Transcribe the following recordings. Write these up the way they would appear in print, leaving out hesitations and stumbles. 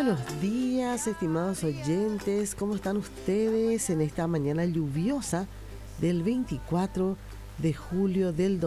buenos días, estimados oyentes. ¿Cómo están ustedes en esta mañana lluviosa del 24 de julio del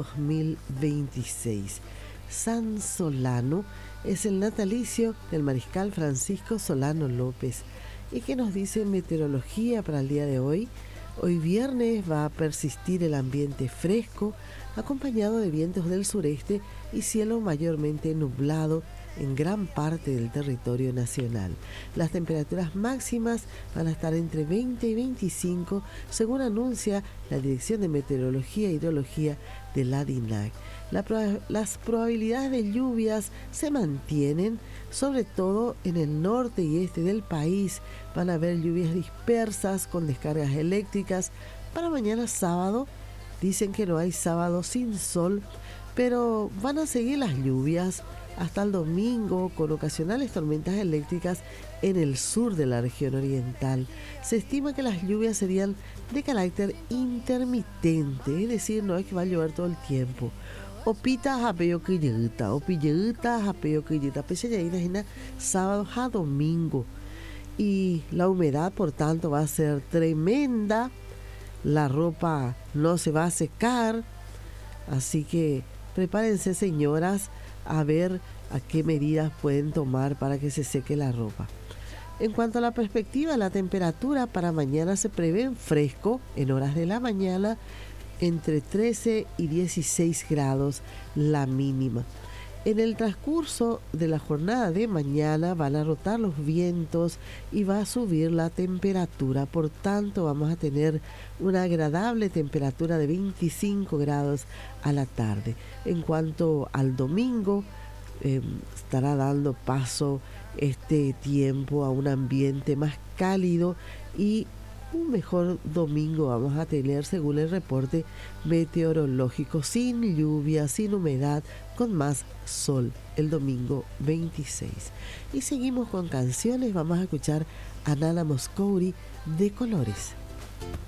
2026? San Solano es el natalicio del mariscal Francisco Solano López. ¿Y qué nos dice meteorología para el día de hoy? Hoy viernes va a persistir el ambiente fresco, acompañado de vientos del sureste y cielo mayormente nublado en gran parte del territorio nacional. Las temperaturas máximas van a estar entre 20 y 25, según anuncia la Dirección de Meteorología e Hidrología de la DINAC. Las probabilidades de lluvias se mantienen, sobre todo en el norte y este del país. Van a haber lluvias dispersas con descargas eléctricas. Para mañana sábado, dicen que no hay sábado sin sol, pero van a seguir las lluvias hasta el domingo con ocasionales tormentas eléctricas en el sur de la región oriental. Se estima que las lluvias serían de carácter intermitente, es decir, no es que va a llover todo el tiempo. Opita japeo quillita, opillita japeo quillita, pese a sábado a domingo. Y la humedad, por tanto, va a ser tremenda. La ropa no se va a secar, así que prepárense, señoras, a ver a qué medidas pueden tomar para que se seque la ropa. En cuanto a la perspectiva, la temperatura para mañana se prevé en fresco en horas de la mañana, entre 13 y 16 grados la mínima. En el transcurso de la jornada de mañana van a rotar los vientos y va a subir la temperatura. Por tanto, vamos a tener una agradable temperatura de 25 grados a la tarde. En cuanto al domingo, estará dando paso este tiempo a un ambiente más cálido y un mejor domingo vamos a tener, según el reporte meteorológico, sin lluvia, sin humedad, con más sol el domingo 26. Y seguimos con canciones. Vamos a escuchar a Nana Mouskouri de Colores.